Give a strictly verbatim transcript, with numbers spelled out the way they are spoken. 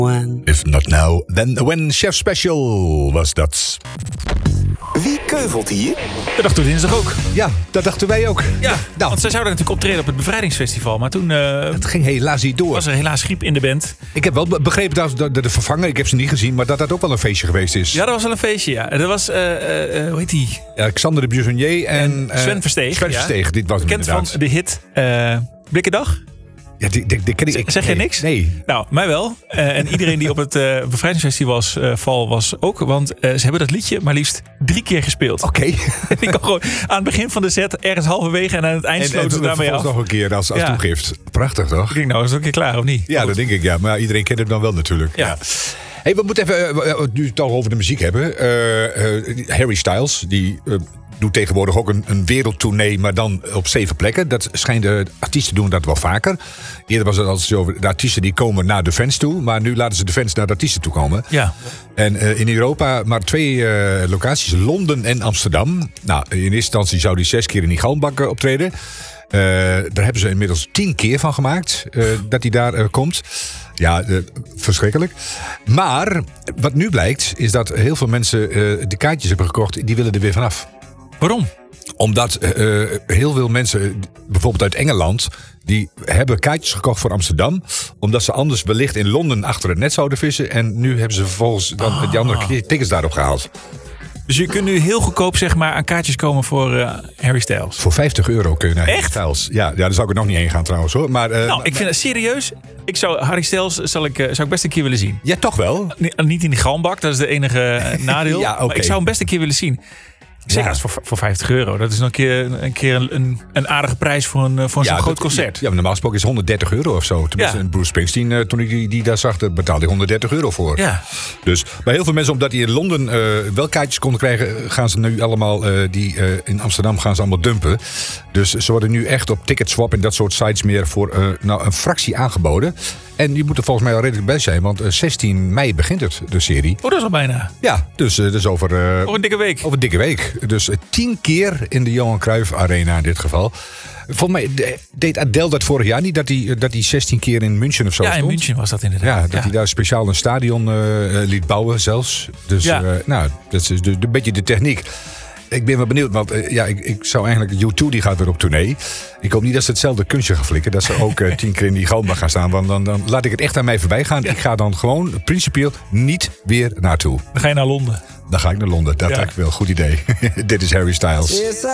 When. If not now, then when. Chef Special was dat. Wie keuvelt hier? Dat dachten we dinsdag ook. Ja, dat dachten wij ook. Ja, nou. want zij zouden natuurlijk optreden op het Bevrijdingsfestival. Maar toen uh, het ging helaas niet door. Was er helaas griep in de band. Ik heb wel begrepen dat de, de, de vervanger, ik heb ze niet gezien, maar dat dat ook wel een feestje geweest is. Ja, dat was wel een feestje, ja. Dat was, uh, uh, hoe heet die? Ja, Xander de Buissonnier en, en Sven Versteeg. Sven ja. Versteeg, dit was hem bekend inderdaad. Van de hit uh, Blikkendag. Ja, die, die, die ken ik. Zeg jij nee, niks? Nee. Nou, mij wel. Uh, en iedereen die op het uh, Bevrijdingsfestival uh, val was ook. Want uh, ze hebben dat liedje maar liefst drie keer gespeeld. Oké. Okay. En ik kan gewoon aan het begin van de set, ergens halverwege en aan het eind sloten ze daarmee af. nog een keer als, als ja. toegift. Prachtig, toch? Ik denk, nou, is het ook een keer klaar, of niet? Ja, dat denk ik, ja. Maar iedereen kent het dan wel natuurlijk. Ja. ja. Hey, we moeten even, uh, nu het al over de muziek hebben. Uh, uh, Harry Styles, die... Uh, doet tegenwoordig ook een, een wereldtournee, maar dan op zeven plekken. Dat schijnt de artiesten doen dat wel vaker. Eerder was het altijd zo, de artiesten die komen naar de fans toe, maar nu laten ze de fans naar de artiesten toe komen. Ja. En uh, in Europa maar twee uh, locaties, Londen en Amsterdam. Nou, in eerste instantie zou die zes keer in die Galmbak optreden. Uh, daar hebben ze inmiddels tien keer van gemaakt uh, dat hij daar uh, komt. Ja, uh, verschrikkelijk. Maar wat nu blijkt, is dat heel veel mensen uh, de kaartjes hebben gekocht, die willen er weer vanaf. Waarom? Omdat uh, heel veel mensen, bijvoorbeeld uit Engeland, die hebben kaartjes gekocht voor Amsterdam. Omdat ze anders wellicht in Londen achter het net zouden vissen. En nu hebben ze vervolgens dan oh. die andere tickets daarop gehaald. Dus je kunt nu heel goedkoop zeg maar aan kaartjes komen voor uh, Harry Styles. Voor vijftig euro kun je naar Echt? Harry Styles. Ja, ja, daar zou ik er nog niet heen gaan trouwens hoor. Maar, uh, nou, ik vind het serieus. Ik zou Harry Styles zal ik, uh, zou ik best een keer willen zien. Ja, toch wel? N- niet in die galmbak, dat is de enige uh, nadeel. Ja, okay. Maar ik zou hem best een keer willen zien. Zeker als voor, voor vijftig euro. Dat is nog een keer een, keer een, een aardige prijs voor, een, voor ja, zo'n groot concert. Ja, maar normaal gesproken is honderddertig euro of zo. Tenminste, ja. Bruce Springsteen, uh, toen ik die, die daar zag, daar betaalde hij honderddertig euro voor. Ja. Dus bij heel veel mensen, omdat die in Londen uh, wel kaartjes konden krijgen, gaan ze nu allemaal, uh, die uh, in Amsterdam gaan ze allemaal dumpen. Dus ze worden nu echt op Ticketswap en dat soort sites meer voor uh, nou, een fractie aangeboden. En die moeten volgens mij al redelijk bij zijn, want zestien mei begint het, de serie. Oh, dat is al bijna. Ja, dus, uh, dus over... Uh, over een dikke week. Over een dikke week. Dus uh, tien keer in de Johan Cruijff Arena in dit geval. Volgens mij deed Adele dat vorig jaar niet, dat hij dat hij zestien keer in München of zo ja, stond. Ja, in München was dat inderdaad. Ja, dat ja. hij daar speciaal een stadion uh, liet bouwen zelfs. Dus ja. uh, nou, dat is de, de, een beetje de techniek. Ik ben wel benieuwd, want uh, ja, ik, ik zou eigenlijk... U twee die gaat weer op tournee. Ik hoop niet dat ze hetzelfde kunstje gaan flikken. Dat ze ook uh, tien keer in die galmbak gaan staan. Want dan, dan laat ik het echt aan mij voorbij gaan. Ja. Ik ga dan gewoon principieel niet weer naartoe. Dan ga je naar Londen. Dan ga ik naar Londen. Dat ja. lijkt me wel een goed idee. Dit is Harry Styles.